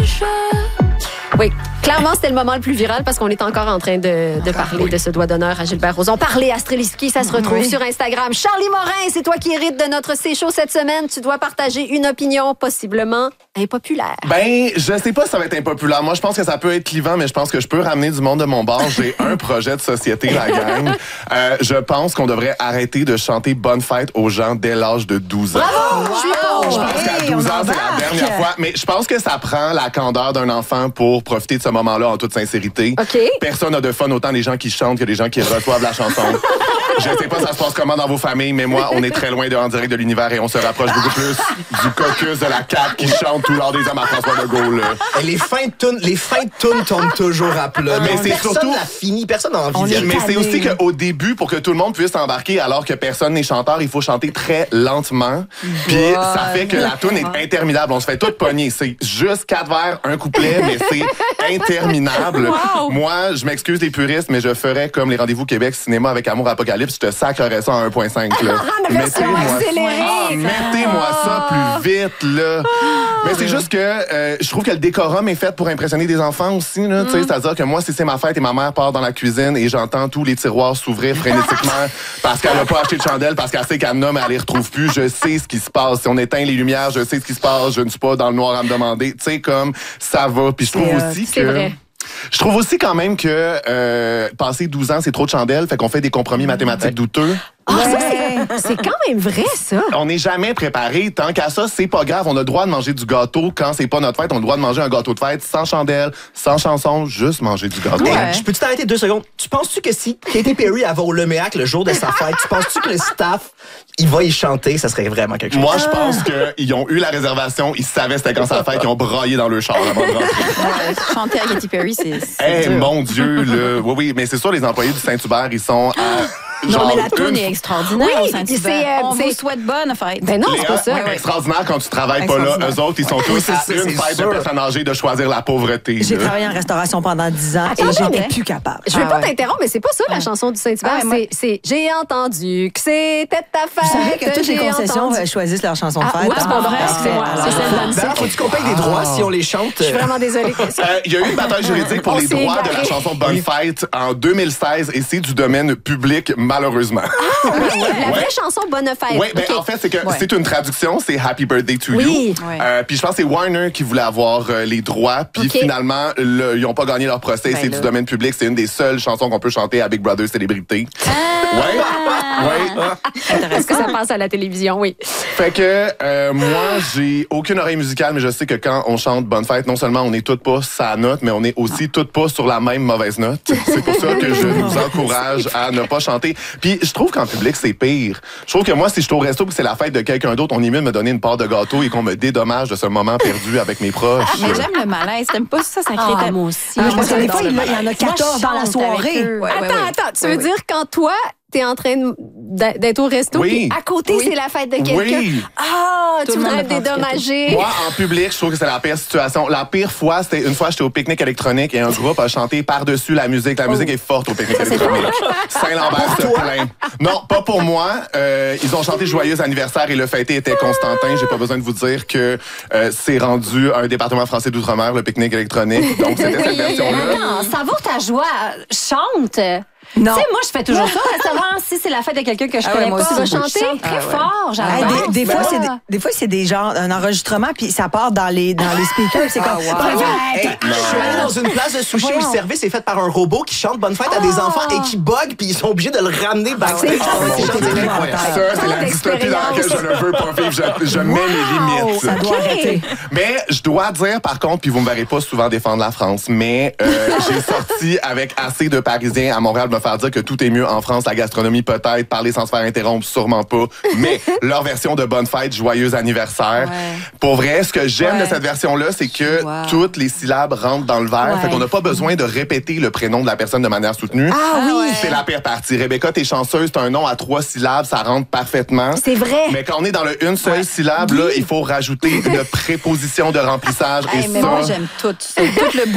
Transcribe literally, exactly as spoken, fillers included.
Oui, clairement, c'était le moment le plus viral parce qu'on est encore en train de, de parler oui. de ce doigt d'honneur à Gilbert Rozon. Parlez à Streliski, ça se retrouve oui. sur Instagram. Charlie Morin, c'est toi qui hérites de notre C-Show cette semaine. Tu dois partager une opinion possiblement impopulaire. Ben, je sais pas si ça va être impopulaire. Moi, je pense que ça peut être clivant, mais je pense que je peux ramener du monde de mon bord. J'ai un projet de société, la gang. Euh, je pense qu'on devrait arrêter de chanter Bonne fête aux gens dès l'âge de douze ans. Bravo! Wow. Je pense qu'à douze ans, c'est la dernière fois. Mais je pense que ça prend la candeur d'un enfant pour profiter de ce moment-là en toute sincérité. Okay. Personne n'a de fun autant les gens qui chantent que les gens qui reçoivent la chanson. Je sais pas ça se passe comment dans vos familles, mais moi, on est très loin de En direct de l'univers et on se rapproche beaucoup plus du caucus de la C A Q qui chante tout l'or des hommes à François Legault. Et les fins de tune, les fins de tune tombent toujours à plat. Mais c'est personne surtout n'a fini, personne n'a envie d'y aller. Mais c'est aussi qu'au début, pour que tout le monde puisse embarquer alors que personne n'est chanteur, il faut chanter très lentement. Puis ouais. ça fait que la tune est interminable. On se fait tout pogner. C'est juste quatre vers, un couplet, mais c'est interminable. Wow. Moi, je m'excuse les puristes, mais je ferais comme les Rendez-vous Québec Cinéma avec Amour Apocalypse. Je te sacrerais ça en un virgule cinq. Là. Mettez-moi ah, mettez-moi ça plus vite. Là. Mais c'est juste que euh, je trouve que le décorum est fait pour impressionner des enfants aussi. Là, mm. C'est-à-dire que moi, si c'est ma fête et ma mère part dans la cuisine et j'entends tous les tiroirs s'ouvrir frénétiquement parce qu'elle n'a pas acheté de chandelle, parce qu'elle sait qu'elle n'a, mais elle les retrouve plus, je sais ce qui se passe. Si on éteint les lumières, je sais ce qui se passe. Je ne suis pas dans le noir à me demander. Tu sais, comme ça va. Puis je trouve euh, aussi que... Vrai. Je trouve aussi quand même que euh, passer douze ans, c'est trop de chandelles, fait qu'on fait des compromis mathématiques douteux. Ah, oh, ça, c'est, c'est quand même vrai, ça. On n'est jamais préparé. Tant qu'à ça, c'est pas grave. On a le droit de manger du gâteau quand c'est pas notre fête. On a le droit de manger un gâteau de fête sans chandelle, sans chanson, juste manger du gâteau. Ouais. Hey, je peux-tu t'arrêter deux secondes? Tu penses-tu que si Katy Perry avait au Leméac le jour de sa fête, tu penses-tu que le staff, il va y chanter? Ça serait vraiment quelque chose. Moi, je pense qu'ils ont eu la réservation, ils savaient c'était quand sa fête, ils ont braillé dans le char avant de rentrer. Ouais, chanter à Katy Perry, c'est... Eh, hey, mon Dieu, là. Oui, oui, mais c'est sûr, les employés du Saint-Hubert, ils sont à... Genre non, mais la toune est extraordinaire. Oui, au Saint-Hubert. On vous souhaite bonne fête. Ben non, Léa, c'est pas ça. Ouais, extraordinaire quand tu travailles pas là. Eux autres, ils sont tous à une fête de personnes âgées de choisir la pauvreté. J'ai travaillé en restauration pendant dix ans Attends, et j'étais mais... plus capable. Je veux ah, pas ouais. t'interrompre, mais c'est pas ça la chanson du Saint-Hubert. Ah, ouais, c'est, c'est J'ai entendu que c'était ta fête. Vous savez que toutes les concessions entendu. choisissent leur chanson de ah, fête. Ouais, c'est pas vrai, excusez-moi. C'est celle D'ailleurs, faut-tu qu'on paye des droits si on les chante? Je suis vraiment désolée. Il y a eu une bataille juridique pour les droits de la chanson Bonne fête en deux mille seize et c'est du domaine public, malheureusement. Ah, La vraie ouais. chanson Bonne fête. Oui, ben okay. en fait, c'est que ouais. c'est une traduction, c'est Happy Birthday to oui. You. Ouais. Euh, puis je pense que c'est Warner qui voulait avoir euh, les droits. Puis okay. finalement, le, ils n'ont pas gagné leur procès. Ben c'est là. Du domaine public. C'est une des seules chansons qu'on peut chanter à Big Brother Célébrité. Ah. Ouais. ouais. Est-ce que ça passe à la télévision? Oui. Fait que euh, moi, j'ai aucune oreille musicale, mais je sais que quand on chante Bonne fête, non seulement on est toutes pas sa note, mais on est aussi ah. toutes pas sur la même mauvaise note. C'est pour ça que je vous encourage à ne pas chanter. Puis je trouve qu'en public, c'est pire. Je trouve que moi, si je suis au resto et que c'est la fête de quelqu'un d'autre, on est mieux de me donner une part de gâteau et qu'on me dédommage de ce moment perdu avec mes proches. Ah, mais j'aime le malaise. T'aimes pas ça, ça crée ah, ta... moi aussi. Ah, parce que des fois, il y en a quatorze dans la soirée. Ouais, attends, ouais, ouais. attends. Tu veux ouais, dire ouais. quand toi, t'es en train d'être au resto, oui. puis à côté, oui. c'est la fête de quelqu'un. Oui. Ah, tu voudrais te dédommager. Moi, en public, je trouve que c'est la pire situation. La pire fois, c'était une fois, j'étais au pique-nique électronique et un groupe a chanté par-dessus la musique. La oh. musique est forte au pique-nique électronique. Saint-Lambert se plaint. Non, pas pour moi. Euh, ils ont chanté Joyeux anniversaire et le fêté était Constantin. J'ai pas besoin de vous dire que euh, c'est rendu un département français d'outre-mer, le pique-nique électronique. Donc, c'était cette version-là. Non, ça vaut ta joie. Chante. Non. Tu sais, moi, je fais toujours ça au restaurant. Si c'est la fête de quelqu'un que je ah connais ouais, moi pas, aussi, je chante très ah ouais. fort. J'adore. Hey, des, des, fois, c'est des, des fois, c'est des genres, un enregistrement, puis ça part dans les, dans les speakers. C'est comme. Ah, wow. hey, je suis allé dans une place de sushi où le service est fait par un robot qui chante Bonne fête à des enfants et qui bug, puis ils sont obligés de le ramener backstage. Ça, c'est la dystopie dans laquelle je ne veux pas vivre. Je, je mets mes limites. Ça doit arrêter. Mais je dois dire, par contre, puis vous me verrez pas souvent défendre la France, mais euh, j'ai sorti avec assez de Parisiens à Montréal me faire dire que tout est mieux en France, la gastronomie peut-être, parler sans se faire interrompre, sûrement pas, mais leur version de Bonne fête, Joyeux anniversaire. Ouais. Pour vrai, ce que j'aime ouais. de cette version-là, c'est que wow. toutes les syllabes rentrent dans le verre, ouais. fait qu'on n'a pas besoin de répéter le prénom de la personne de manière soutenue. Ah oui! C'est la pire partie. Rebecca, t'es chanceuse, t'as un nom à trois syllabes, ça rentre parfaitement. C'est vrai! Mais quand on est dans le une seule ouais. syllabe, là, il faut rajouter une préposition de remplissage hey, et mais ça... moi, j'aime tout. C'est tout le